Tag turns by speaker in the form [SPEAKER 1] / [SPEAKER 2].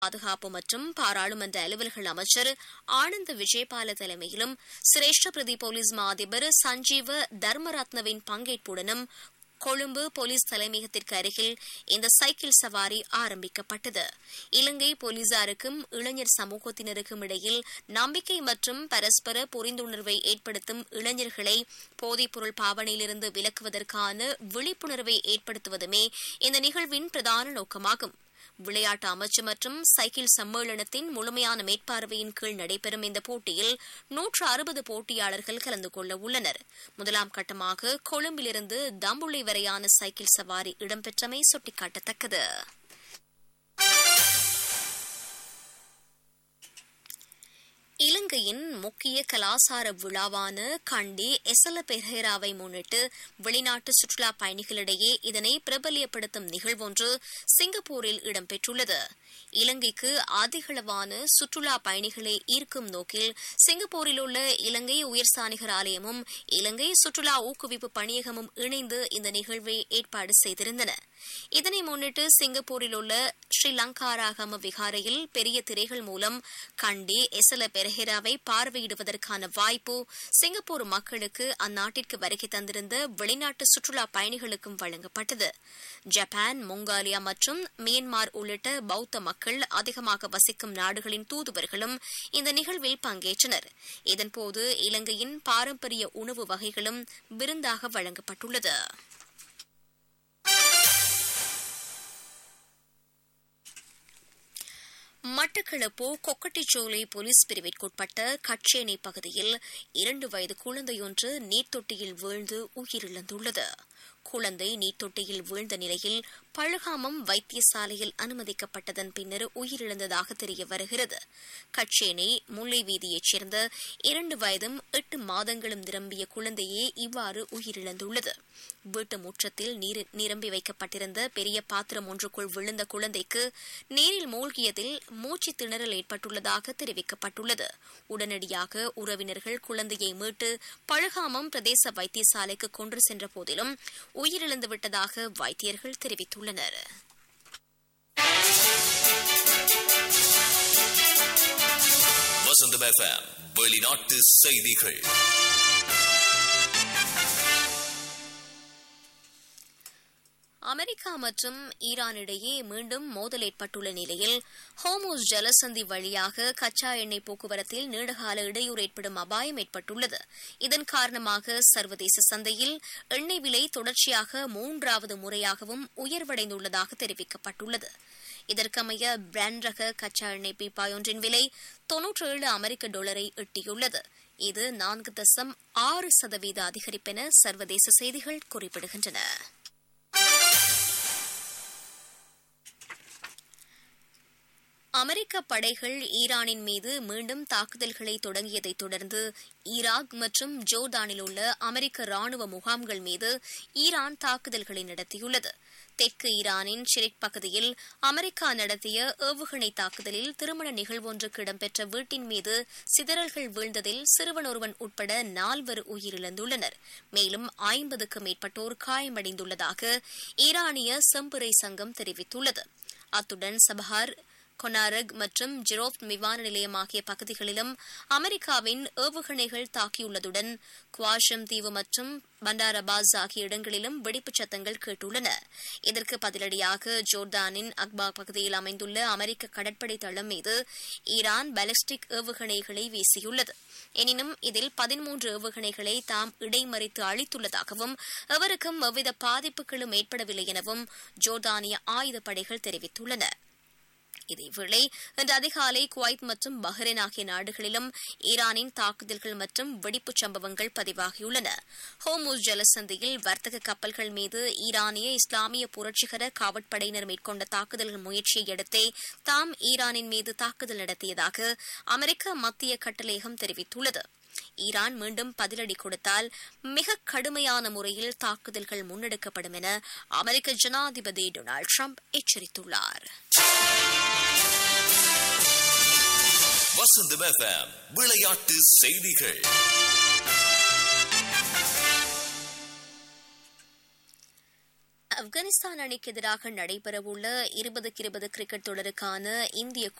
[SPEAKER 1] பாதுகாப்பு மற்றும் பாராளுமன்ற அலுவல்கள் அமைச்சர் ஆனந்த் விஜயபால தலைமையிலும் சிரேஷ்ட பிரதி போலீஸ் மா அதிபர் சஞ்சீவ தர்மரத்னவின் பங்கேற்புடனும் கொழும்பு போலீஸ் தலைமையகத்திற்கு அருகில் இந்த சைக்கிள் சவாரி ஆரம்பிக்கப்பட்டது. இலங்கை போலீசாருக்கும் இளைஞர் சமூகத்தினருக்கும் இடையில் நம்பிக்கை மற்றும் பரஸ்பர புரிந்துணர்வை ஏற்படுத்தும் இளைஞர்களை போதைப்பொருள் பாவனையிலிருந்து விலக்குவதற்கான விழிப்புணர்வை ஏற்படுத்துவதுமே இந்த நிகழ்வின் பிரதான நோக்கமாகும். விளையாட்டு அமைச்சு மற்றும் சைக்கிள் சம்மேளனத்தின் முழுமையான மேற்பார்வையின் கீழ் நடைபெறும் இந்த போட்டியில் 160 போட்டியாளர்கள் கலந்து கொள்ள உள்ளனர். முதலாம் கட்டமாக கொழும்பிலிருந்து தம்புள்ளை வரையான சைக்கிள் சவாரி இடம்பெற்றமை சுட்டிக்காட்டத்தக்கது. இலங்கையின் முக்கிய கலாசார விழாவான கண்டி எசல பெரேராவை முன்னிட்டு வெளிநாட்டு சுற்றுலா பயணிகளிடையே இதனை பிரபல்யப்படுத்தும் நிகழ்வொன்று சிங்கப்பூரில் இடம்பெற்றுள்ளது. இலங்கைக்கு அதிகளவான சுற்றுலா பயணிகளை ஈர்க்கும் நோக்கில் சிங்கப்பூரில் உள்ள இலங்கை உயர்ஸ்தானிகர் ஆலயமும் இலங்கை சுற்றுலா ஊக்குவிப்பு பணியகமும் இணைந்து இந்த நிகழ்வை ஏற்பாடு செய்திருந்தன. இதனை முன்னிட்டு சிங்கப்பூரில் உள்ள ஸ்ரீலங்காராகம விகாரையில் பெரிய திரைகள் மூலம் கண்டி எசல பெரேராவை பார்வையிடுவதற்கான வாய்ப்பு சிங்கப்பூர் மக்களுக்கு அந்நாட்டிற்கு வருகை தந்திருந்த வெளிநாட்டு சுற்றுலா பயணிகளுக்கும் வழங்கப்பட்டது. ஜப்பான், மொங்காலியா மற்றும் மியான்மர் உள்ளிட்ட பௌத்த மக்கள் அதிகமாக வசிக்கும் நாடுகளின் தூதுவர்களும் இந்த நிகழ்வில் பங்கேற்றனர். இதன்போது இலங்கையின் பாரம்பரிய உணவு வகைகளும் விருந்தாக வழங்கப்பட்டுள்ளது. மட்டக்களப்பு கொக்கட்டிச்சோலை போலீஸ் பிரிவிற்குட்பட்ட கச்சேனை பகுதியில் 2 வயது குழந்தையொன்று நீர்த்தொட்டியில் வீழ்ந்து உயிரிழந்துள்ளது. குழந்தை நீர்த்தொட்டியில் வீழ்ந்த நிலையில் பழுகாமம் வைத்தியசாலையில் அனுமதிக்கப்பட்டதன் பின்னர் உயிரிழந்ததாக தெரிய வருகிறது. கச்சேனை முல்லை வீதியைச் சேர்ந்த 2 வயதும் 8 மாதங்களும் நிரம்பிய குழந்தையே இவ்வாறு உயிரிழந்துள்ளது. வீட்டு முற்றத்தில் நிரம்பி வைக்கப்பட்டிருந்த பெரிய பாத்திரம் ஒன்றுக்குள் விழுந்த குழந்தைக்கு நீரில் மூழ்கியதில் மூச்சு திணறல் ஏற்பட்டுள்ளதாக தெரிவிக்கப்பட்டுள்ளது. உடனடியாக உறவினர்கள் குழந்தையை மீட்டு பழுகாமம் பிரதேச வைத்தியசாலைக்கு கொண்டு சென்ற போதிலும் உயிரிழந்துவிட்டதாக வைத்தியர்கள் தெரிவித்துள்ளனர்.
[SPEAKER 2] வசந்தம் FM வெளிநாட்டு செய்திகள்.
[SPEAKER 1] அமெரிக்கா மற்றும் ஈரான் இடையே மீண்டும் மோதல் ஏற்பட்டுள்ள நிலையில் ஹோர்முஸ் ஜலசந்தி வழியாக கச்சா எண்ணெய் போக்குவரத்தில் நீண்டகால இடையூறு ஏற்படும் அபாயம் ஏற்பட்டுள்ளது. இதன் காரணமாக சர்வதேச சந்தையில் எண்ணெய் விலை தொடர்ச்சியாக 3வது முறையாகவும் உயர்வடைந்துள்ளதாக தெரிவிக்கப்பட்டுள்ளது. இதற்கமைய பிராண்ட் ரக கச்சா எண்ணெய் பீப்பாய் ஒன்றின் விலை $97 எட்டியுள்ளது. இது 4.6% அதிகரிப்பென சர்வதேச செய்திகள் குறிப்பிடுகின்றன. அமெரிக்க படைகள் ஈரானின் மீது மீண்டும் தாக்குதல்களை தொடங்கியதைத் தொடர்ந்து ஈராக் மற்றும் ஜோர்டானில் உள்ள அமெரிக்க ராணுவ முகாம்கள் மீது ஈரான் தாக்குதல்களை நடத்தியுள்ளது. தெற்கு ஈரானின் ஷிரிக் பகுதியில் அமெரிக்கா நடத்திய ஏவுகணை தாக்குதலில் திருமண நிகழ்வொன்றுக்கு இடம்பெற்ற வீட்டின் மீது சிதறல்கள் வீழ்ந்ததில் சிறுவன் ஒருவன் உட்பட 4 உயிரிழந்துள்ளனர். மேலும் 50க்கும் மேற்பட்டோர் காயமடைந்துள்ளதாக ஈரானிய செம்பிறை சங்கம் தெரிவித்துள்ளது. அத்துடன் சபஹார், கொனாரக் மற்றும் ஜெரோஃப் விமான நிலையம் ஆகிய பகுதிகளிலும் அமெரிக்காவின் ஏவுகணைகள் தாக்கியுள்ளதுடன் குவாஷம் தீவு மற்றும் பண்டார் அபாஸ் ஆகிய இடங்களிலும் வெடிப்புச் சத்தங்கள் கேட்டுள்ளன. இதற்கு பதிலடியாக ஜோர்டானின் அக்பா பகுதியில் அமைந்துள்ள அமெரிக்க கடற்படை தளம் மீது ஈரான் பாலிஸ்டிக் ஏவுகணைகளை வீசியுள்ளது. எனினும் இதில் 13 ஏவுகணைகளை தாம் இடைமறித்து அளித்துள்ளதாகவும் எவருக்கும் எவ்வித பாதிப்புகளும் ஏற்படவில்லை எனவும் ஜோர்டானிய ஆயுதப்படைகள் தெரிவித்துள்ளன. இதேவேளை இன்று அதிகாலை குவைத் மற்றும் பஹ்ரைன் ஆகிய நாடுகளிலும் ஈரானின் தாக்குதல்கள் மற்றும் வெடிப்புச் சம்பவங்கள் பதிவாகியுள்ளன. ஹோர்முஸ் ஜலசந்தியில் வர்த்தக கப்பல்கள் மீது ஈரானிய இஸ்லாமிய புரட்சிகர காவற்படையினர் மேற்கொண்ட தாக்குதல் முயற்சியை அடுத்தே தாம் ஈரானின் மீது தாக்குதல் நடத்தியதாக அமெரிக்க மத்திய கட்டளையகம் தெரிவித்துள்ளது. ஈரான் மீண்டும் பதிலடி கொடுத்தால் மிக கடுமையான முறையில் தாக்குதல்கள் முன்னெடுக்கப்படும் என அமெரிக்க ஜனாதிபதி டொனால்டு டிரம்ப் எச்சரித்துள்ளார்.
[SPEAKER 2] வசந்தம் FM விளையாட்டு செய்திகள்.
[SPEAKER 1] ஆப்கானிஸ்தான் பாகிஸ்தான் அணிக்கு எதிராக நடைபெறவுள்ள 20-20 கிரிக்கெட் தொடருக்கான இந்திய